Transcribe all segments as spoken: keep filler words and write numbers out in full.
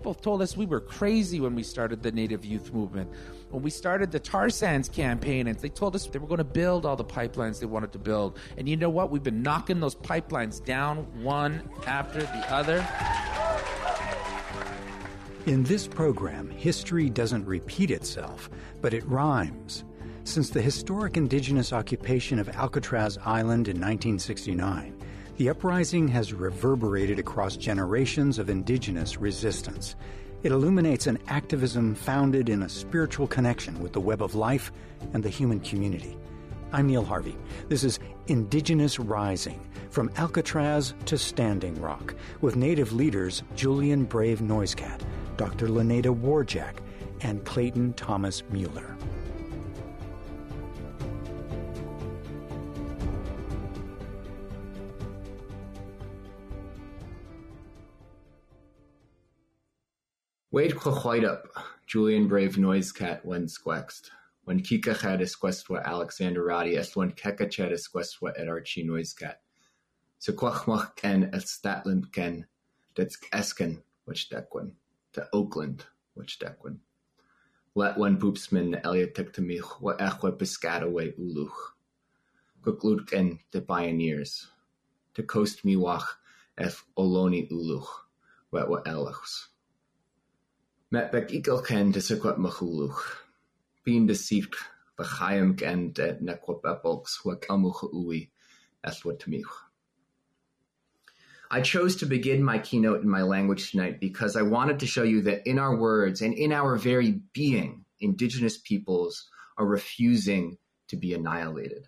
people told us we were crazy when we started the Native Youth Movement. When we started the tar sands campaign, and they told us they were going to build all the pipelines they wanted to build. And you know what? We've been knocking those pipelines down one after the other. In this program, history doesn't repeat itself, but it rhymes. Since the historic indigenous occupation of Alcatraz Island in nineteen sixty-nine, the uprising has reverberated across generations of indigenous resistance. It illuminates an activism founded in a spiritual connection with the web of life and the human community. I'm Neil Harvey. This is Indigenous Rising, from Alcatraz to Standing Rock, with Native leaders Julian Brave Noisecat, Doctor Leneda Warjack, and Clayton Thomas Mueller. Wade Quahuidup, Julian Brave Noisecat, when squext. When Kikached esquestwa Alexander Roddy, es when Kekached esquestwa et Archie Noisecat. Se quachmach ken et Statland ken, that's esken, which dequin, to Oakland, which dequin. Let one poopsman Elliot tektamich, wa echwa piscataway uluch. Kuklutken, the pioneers. To coast miwach, ef oloni uluch, wet wa elachs. Met bek ikelken de sequat machuluch. Being deceived, the chayim ken de nequapepolks, wa kelmuch ui, es what tamich. I chose to begin my keynote in my language tonight because I wanted to show you that in our words and in our very being, indigenous peoples are refusing to be annihilated.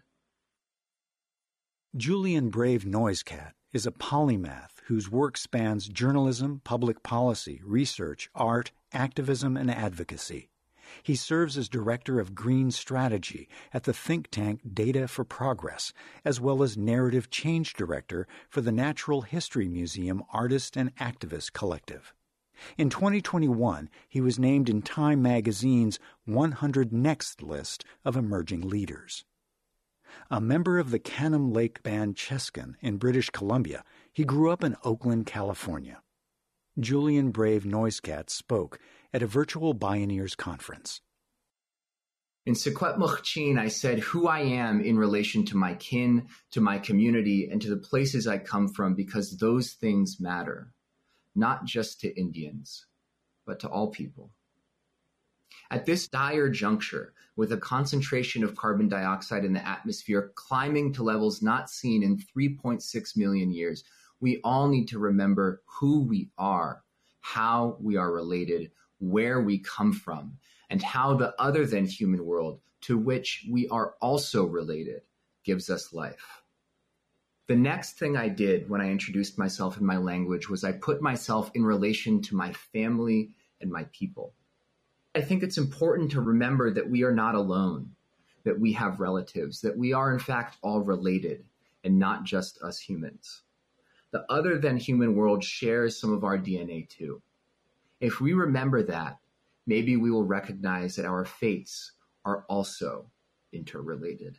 Julian Brave Noisecat is a polymath whose work spans journalism, public policy, research, art, activism, and advocacy. He serves as Director of Green Strategy at the think tank Data for Progress, as well as Narrative Change Director for the Natural History Museum Artist and Activist Collective. In twenty twenty-one, he was named in Time magazine's one hundred Next list of emerging leaders. A member of the Canham Lake band Cheskin in British Columbia, he grew up in Oakland, California. Julian Brave Noisecat spoke at a virtual Bioneers conference. In Secwepemchin, I said who I am in relation to my kin, to my community, and to the places I come from, because those things matter, not just to Indians, but to all people. At this dire juncture, with a concentration of carbon dioxide in the atmosphere climbing to levels not seen in three point six million years, we all need to remember who we are, how we are related, where we come from, and how the other than human world to which we are also related gives us life. The next thing I did when I introduced myself in my language was I put myself in relation to my family and my people. I think it's important to remember that we are not alone, that we have relatives, that we are in fact all related, and not just us humans. The other than human world shares some of our D N A too. If we remember that, maybe we will recognize that our fates are also interrelated.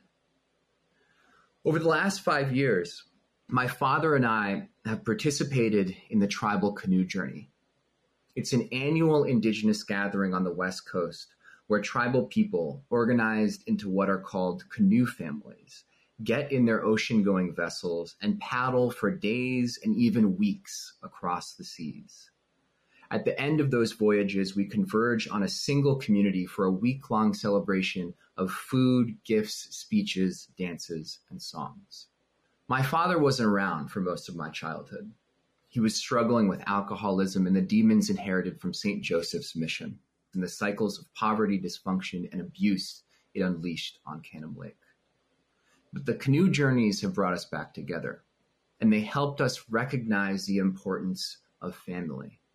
Over the last five years, my father and I have participated in the Tribal Canoe Journey. It's an annual indigenous gathering on the West Coast where tribal people, organized into what are called canoe families, get in their ocean-going vessels and paddle for days and even weeks across the seas. At the end of those voyages, we converge on a single community for a week-long celebration of food, gifts, speeches, dances, and songs. My father wasn't around for most of my childhood. He was struggling with alcoholism and the demons inherited from Saint Joseph's mission and the cycles of poverty, dysfunction, and abuse it unleashed on Canham Lake. But the canoe journeys have brought us back together, and they helped us recognize the importance of family.